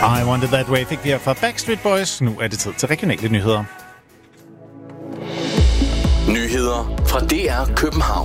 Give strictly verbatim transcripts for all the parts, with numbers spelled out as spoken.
I Wanted That Way fik vi her fra Backstreet Boys. Nu er det tid til regionale nyheder. Nyheder fra D R København.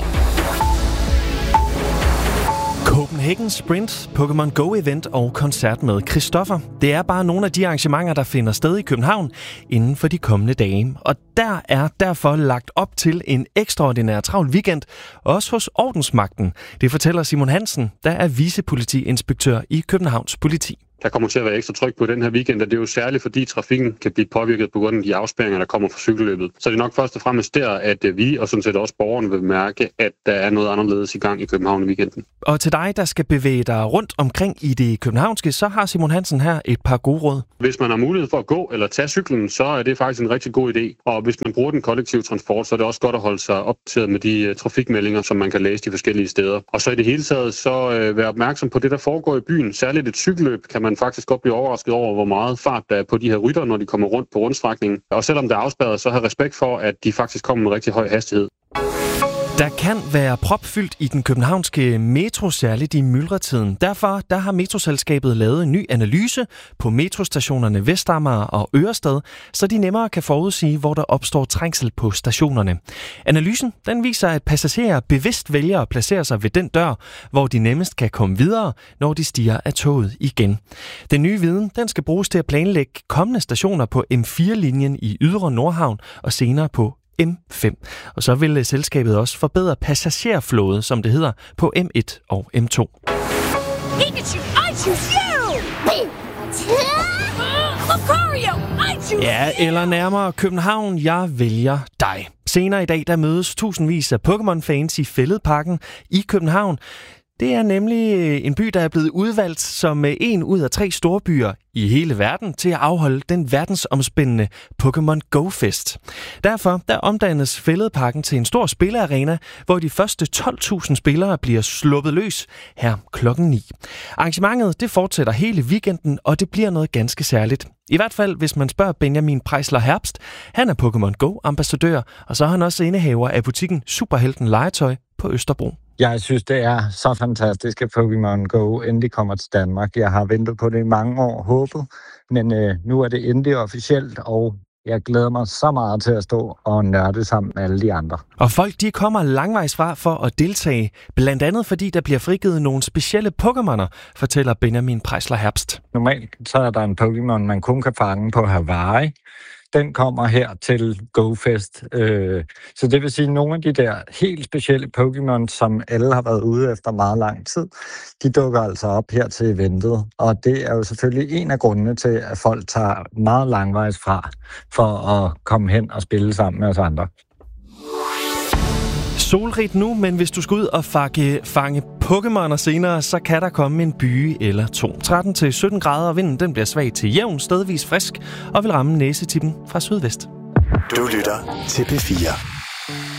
Copenhagen Sprint, Pokémon Go-event og koncert med Christoffer. Det er bare nogle af de arrangementer, der finder sted i København inden for de kommende dage. Og der er derfor lagt op til en ekstraordinær travl weekend, også hos Ordensmagten. Det fortæller Simon Hansen, der er vicepolitiinspektør i Københavns Politi. Der kommer til at være ekstra tryk på den her weekend, og det er jo særligt, fordi trafikken kan blive påvirket på grund af de afspærringer, der kommer fra cykelløbet. Så det er nok først og fremmest der, at vi og sådan set også borgerne vil mærke, at der er noget anderledes i gang i København i weekenden. Og til dig, der skal bevæge dig rundt omkring i det københavnske, så har Simon Hansen her et par gode råd. Hvis man har mulighed for at gå eller tage cyklen, så er det faktisk en rigtig god idé. Og hvis man bruger den kollektive transport, så er det også godt at holde sig opdateret med de trafikmeldinger, som man kan læse de forskellige steder. Og så i det hele taget, så øh, være opmærksom på det, der foregår i byen. Særligt et cykelløb kan man faktisk godt blive overrasket over, hvor meget fart der er på de her rytter, når de kommer rundt på rundstrækningen. Og selvom det er afspærret, så har respekt for, at de faktisk kommer med rigtig høj hastighed. Der kan være propfyldt i den københavnske metro, særligt i myldretiden. Derfor der har metroselskabet lavet en ny analyse på metrostationerne Vestamager og Ørestad, så de nemmere kan forudsige, hvor der opstår trængsel på stationerne. Analysen den viser, at passagerer bevidst vælger at placere sig ved den dør, hvor de nemmest kan komme videre, når de stiger af toget igen. Den nye viden den skal bruges til at planlægge kommende stationer på M fire-linjen i Ydre Nordhavn og senere på M fem. Og så vil selskabet også forbedre passagerflåde, som det hedder, på M et og M to. Pikachu, I choose you! Lucario, I choose Ja, eller nærmere København, jeg vælger dig. Senere i dag, der mødes tusindvis af Pokémon-fans i Fælledparken i København. Det er nemlig en by, der er blevet udvalgt som en ud af tre storbyer i hele verden til at afholde den verdensomspændende Pokémon Go-fest. Derfor der omdannes Fælledparken til en stor spillearena, hvor de første tolv tusind spillere bliver sluppet løs her klokken ni. Arrangementet det fortsætter hele weekenden, og det bliver noget ganske særligt. I hvert fald, hvis man spørger Benjamin Preisler Herbst. Han er Pokémon Go-ambassadør, og så er han også indehaver af butikken Superhelten Legetøj på Østerbro. Jeg synes, det er så fantastisk, at Pokémon Go endelig kommer til Danmark. Jeg har ventet på det i mange år, håbet, men øh, nu er det endelig officielt, og jeg glæder mig så meget til at stå og nørde sammen med alle de andre. Og folk de kommer langvejs fra for at deltage, blandt andet fordi der bliver frigivet nogle specielle Pokémoner, fortæller Benjamin Preisler Herbst. Normalt så er der en Pokémon, man kun kan fange på Hawaii. Den kommer her til GoFest. Øh, så det vil sige, at nogle af de der helt specielle Pokémon, som alle har været ude efter meget lang tid, de dukker altså op her til eventet. Og det er jo selvfølgelig en af grundene til, at folk tager meget langvejs fra for at komme hen og spille sammen med os andre. Solrigt nu, men hvis du skal ud og fange, fange Pokémoner senere, så kan der komme en byge eller to. tretten til sytten grader, og vinden den bliver svag til jævn, stedvis frisk, og vil ramme næsetippen fra sydvest. Du lytter til P fire.